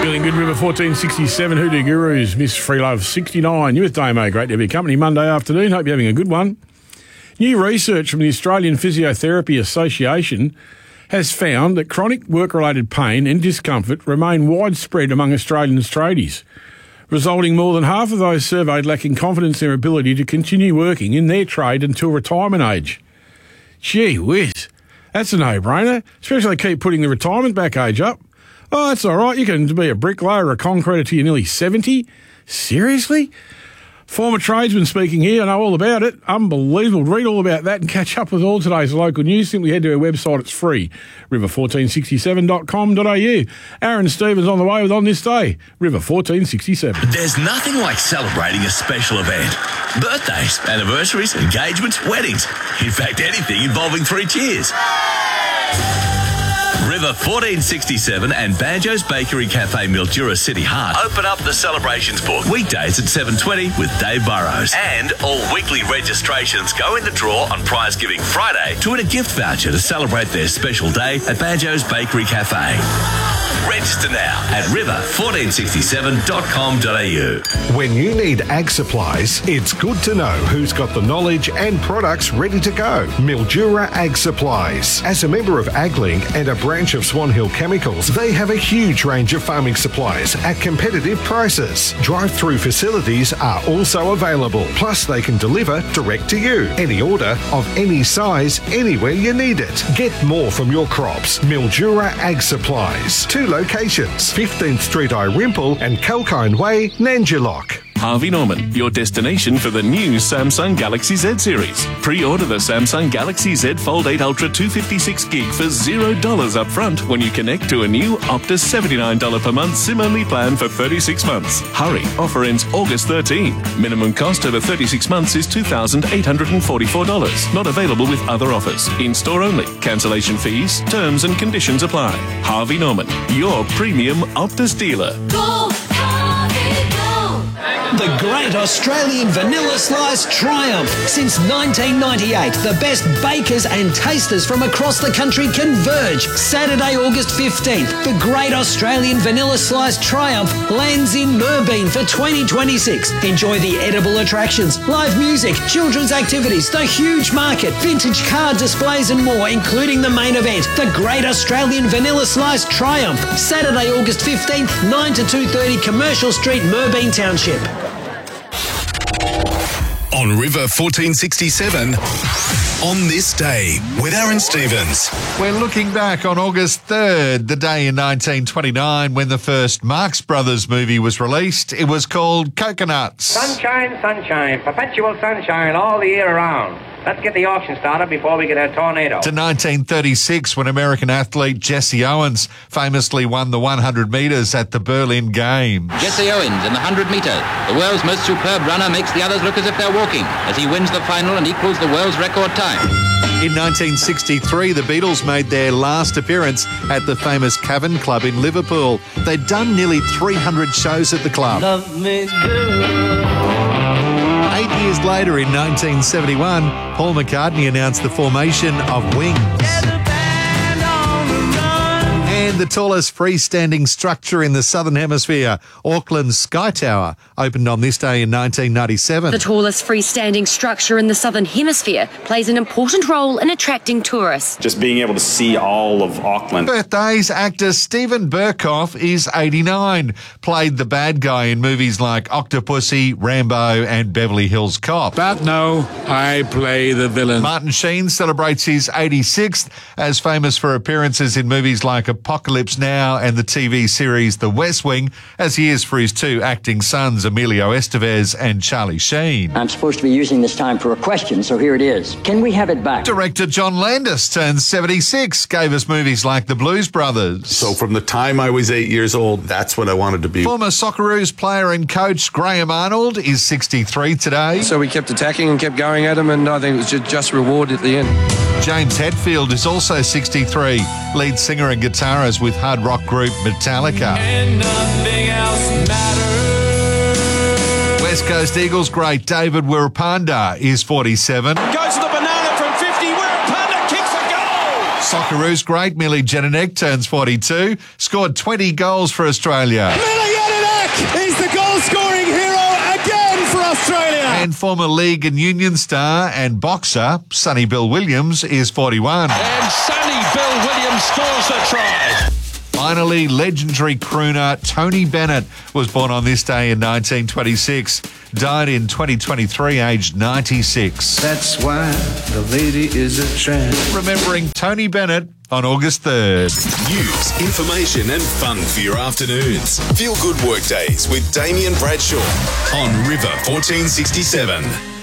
Feeling good, River 1467, Hoodoo Gurus, Miss Freelove 69. You with Damo, great to have your company Monday afternoon. Hope you're having a good one. New research from the Australian Physiotherapy Association has found that chronic work-related pain and discomfort remain widespread among Australian tradies, resulting more than half of those surveyed lacking confidence in their ability to continue working in their trade until retirement age. Gee whiz, that's a no-brainer, especially they keep putting the retirement back age up. Oh, that's all right. You can be a bricklayer or a concreter till you're nearly 70. Seriously? Former tradesman speaking here. I know all about it. Unbelievable. Read all about that and catch up with all today's local news. Simply head to our website. It's free. river1467.com.au. Aaron Stevens on the way with On This Day. River 1467. There's nothing like celebrating a special event. Birthdays, anniversaries, engagements, weddings. In fact, anything involving three cheers. River 1467 and Banjo's Bakery Cafe Mildura City Heart open up the celebrations book weekdays at 7:20 with Dave Burrows. And all weekly registrations go in the draw on Prize Giving Friday to win a gift voucher to celebrate their special day at Banjo's Bakery Cafe. Register now at river1467.com.au. When you need ag supplies, it's good to know who's got the knowledge and products ready to go. Mildura Ag Supplies. As a member of AgLink and a branch of Swan Hill Chemicals, they have a huge range of farming supplies at competitive prices. Drive-through facilities are also available. Plus, they can deliver direct to you. Any order of any size, anywhere you need it. Get more from your crops. Mildura Ag Supplies. 2 locations, 15th Street Irimple and Kalkine Way, Nangilok. Harvey Norman, your destination for the new Samsung Galaxy Z series. Pre-order the Samsung Galaxy Z Fold 8 Ultra 256GB for $0 up front when you connect to a new Optus $79 per month SIM-only plan for 36 months. Hurry, offer ends August 13. Minimum cost over 36 months is $2,844. Not available with other offers. In-store only. Cancellation fees, terms and conditions apply. Harvey Norman, your premium Optus dealer. Go, Harvey, go! The Great Australian Vanilla Slice Triumph. Since 1998, the best bakers and tasters from across the country converge. Saturday, August 15th, the Great Australian Vanilla Slice Triumph lands in Merbeen for 2026. Enjoy the edible attractions, live music, children's activities, the huge market, vintage car displays and more, including the main event, the Great Australian Vanilla Slice Triumph. Saturday, August 15th, 9 to 2:30 Commercial Street, Merbeen Township. On River 1467, On This Day with Aaron Stevens. We're looking back on August 3rd, the day in 1929 when the first Marx Brothers movie was released. It was called Coconuts. Sunshine, sunshine, perpetual sunshine all the year around. Let's get the auction started before we get a tornado. To 1936 when American athlete Jesse Owens famously won the 100 metres at the Berlin Games. Jesse Owens in the 100 metre. The world's most superb runner makes the others look as if they're walking as he wins the final and equals the world's record time. In 1963, the Beatles made their last appearance at the famous Cavern Club in Liverpool. They'd done nearly 300 shows at the club. Love me do. 8 years later, in 1971, Paul McCartney announced the formation of Wings. And the tallest freestanding structure in the Southern Hemisphere, Auckland's Sky Tower, opened on this day in 1997. The tallest freestanding structure in the Southern Hemisphere plays an important role in attracting tourists. Just being able to see all of Auckland. Birthdays, actor Steven Berkoff is 89. Played the bad guy in movies like Octopussy, Rambo and Beverly Hills Cop. But no, I play the villain. Martin Sheen celebrates his 86th, as famous for appearances in movies like Apocalypse Now and the TV series The West Wing, as he is for his 2 acting sons, Emilio Estevez and Charlie Sheen. I'm supposed to be using this time for a question, so here it is. Can we have it back? Director John Landis turned 76, gave us movies like The Blues Brothers. So from the time I was 8 years old, that's what I wanted to be. Former Socceroos player and coach Graham Arnold is 63 today. So we kept attacking and kept going at him, and I think it was just reward at the end. James Hetfield is also 63, lead singer and guitarist with hard rock group Metallica. And nothing else matters. West Coast Eagles great David Wirapanda is 47. Goes to the banana from 50. Wirapanda kicks a goal. Socceroos great Millie Jelinek turns 42, scored 20 goals for Australia. Millie Jelinek is the goal-scoring hero again for Australia. And former league and union star and boxer Sonny Bill Williams is 41. And Sonny Bill Williams scores the try. Finally, legendary crooner Tony Bennett was born on this day in 1926. Died in 2023, aged 96. That's why the lady is a tramp. Remembering Tony Bennett on August 3rd. News, information and fun for your afternoons. Feel good work days with Damien Bradshaw on River 1467.